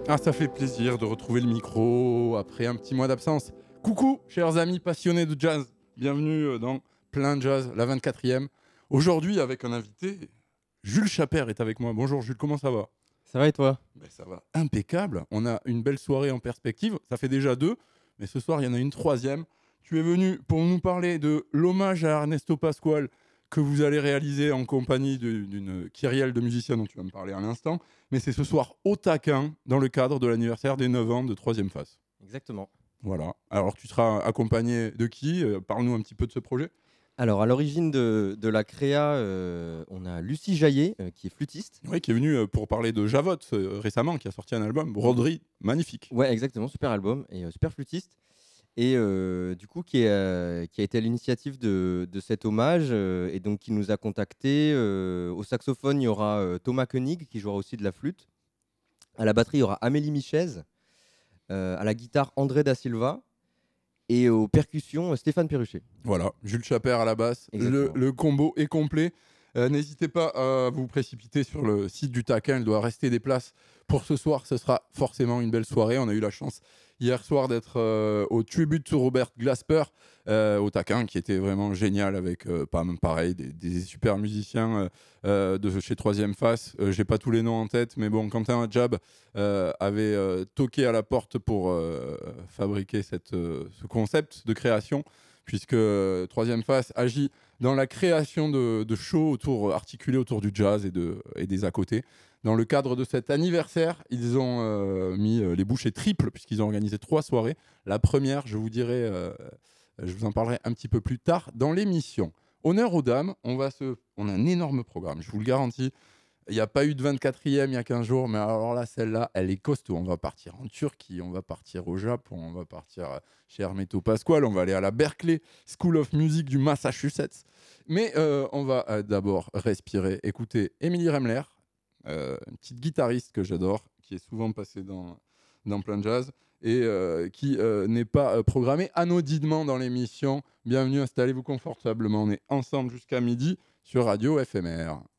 Ah, ça fait plaisir de retrouver le micro après un petit mois d'absence. Coucou, chers amis passionnés de jazz. Bienvenue dans Plein Jazz, la 24e. Aujourd'hui, avec un invité, Jules Chapert est avec moi. Bonjour Jules, comment ça va? Ça va et toi? Ben, ça va impeccable. On a une belle soirée en perspective. Ça fait déjà deux, mais ce soir, il y en a une troisième. Tu es venu pour nous parler de l'hommage à Ernesto Pascual que vous allez réaliser en compagnie d'une kyrielle de musiciens dont tu vas me parler à l'instant. Mais c'est ce soir au Taquin, dans le cadre de l'anniversaire des 9 ans de troisième phase. Exactement. Voilà. Alors, tu seras accompagné de qui? Parle-nous un petit peu de ce projet. Alors, à l'origine de la créa, on a Lucie Jaillet, qui est flûtiste. Oui, qui est venu pour parler de Javotte récemment, qui a sorti un album, Broderie, magnifique. Ouais, exactement, super album et super flûtiste. Et du coup, qui a été à l'initiative de cet hommage et donc qui nous a contactés. Au saxophone, il y aura Thomas Koenig, qui jouera aussi de la flûte. À la batterie, il y aura Amélie Michez. À la guitare, André Da Silva. Et aux percussions, Stéphane Perruchet. Voilà, Jules Chapert à la basse. Le, Exactement. le combo est complet. N'hésitez pas à vous précipiter sur le site du Taquin. Il doit rester des places pour ce soir. Ce sera forcément une belle soirée. On a eu la chance hier soir d'être au tribute to Robert Glasper au Taquin, qui était vraiment génial avec pareil des super musiciens de chez Troisième Face. J'ai pas tous les noms en tête, mais bon, Quentin Jab avait toqué à la porte pour fabriquer ce concept de création, puisque Troisième Face agit dans la création de shows articulés autour du jazz et des à côté. Dans le cadre de cet anniversaire, ils ont mis les bouchées triples, puisqu'ils ont organisé 3 soirées. La première, je vous en parlerai un petit peu plus tard dans l'émission. Honneur aux dames, on a un énorme programme, je vous le garantis. Il n'y a pas eu de 24e il y a 15 jours, mais alors là, celle-là, elle est costaud. On va partir en Turquie, on va partir au Japon, on va partir chez Hermeto Pascual, on va aller à la Berklee School of Music du Massachusetts. Mais on va d'abord respirer, écouter Émilie Remler, une petite guitariste que j'adore, qui est souvent passée dans Plein Jazz et qui n'est pas programmée anodinement dans l'émission. Bienvenue, installez-vous confortablement. On est ensemble jusqu'à midi sur Radio FMR.